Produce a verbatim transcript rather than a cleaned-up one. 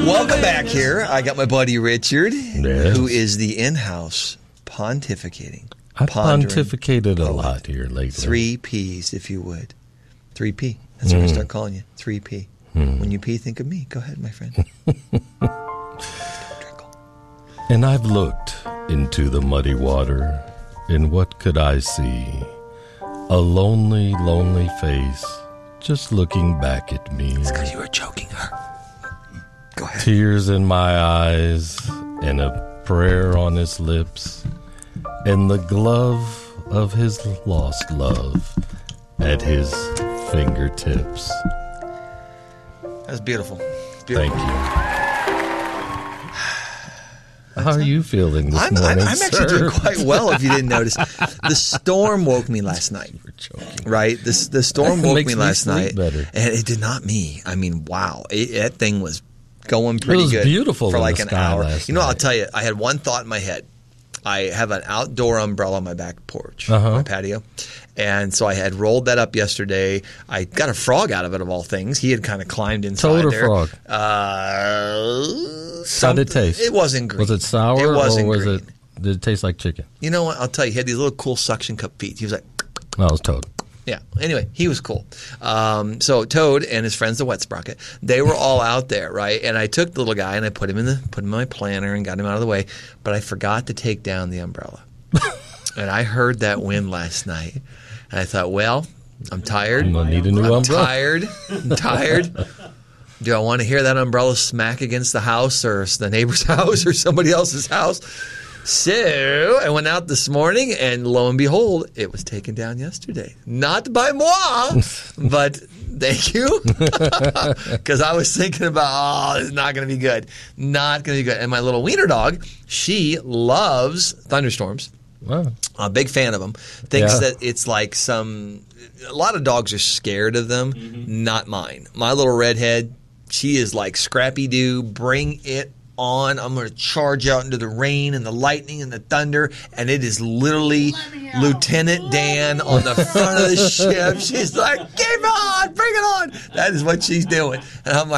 Welcome back here. I got my buddy Richard, Yes. who is the in-house pontificating. I pondering pontificated a poet. lot here lately. Three P's, if you would. Three P. That's what I start calling you. Three P. Mm. When you pee, think of me. Go ahead, my friend. And I've looked into the muddy water, and what could I see? A lonely, lonely face just looking back at me. It's because you were choking her. Go ahead. Tears in my eyes, and a prayer on his lips, and the glove of his lost love at his fingertips. That was beautiful. beautiful. Thank you. How are you feeling this I'm, morning, I'm, I'm actually sir? doing quite well, if you didn't notice. The storm woke me last night. You were joking. Right? This, the storm That woke makes me me last sleep night. better. And it did not me. I mean, wow. It, that thing was going pretty It was good. beautiful for in like the an sky hour. last You know, I'll night. tell you, I had one thought in my head. I have an outdoor umbrella on my back porch, Uh-huh. my patio. And so I had rolled that up yesterday. I got a frog out of it, of all things. He had kind of climbed inside Toad or there. frog? Uh, How some- did it taste? It wasn't green. Was it sour It wasn't or was green. it? Did it taste like chicken? You know what? I'll tell you. He had these little cool suction cup feet. He was like, No, it was toad. yeah. Anyway, he was cool. Um, so Toad and his friends, the Wet Sprocket, they were all out there, right? And I took the little guy and I put him in the put him in my planter and got him out of the way. But I forgot to take down the umbrella. And I heard that wind last night, and I thought, well, I'm tired. I'm gonna need a new I'm umbrella. tired. I'm tired. Do I want to hear that umbrella smack against the house or the neighbor's house or somebody else's house? So I went out this morning, and lo and behold, it was taken down yesterday. Not by moi, but thank you. Because I was thinking about, oh, it's not going to be good. Not going to be good. And my little wiener dog, she loves thunderstorms. Wow. A big fan of them. Thinks Yeah. that it's like some. A lot of dogs are scared of them. Not mine. My little redhead, she is like Scrappy Doo. Bring it on. I'm going to charge out into the rain and the lightning and the thunder, and it is literally Lieutenant Dan on the front of the ship. She's like, "Keep on, bring it on." That is what she's doing, and I'm like,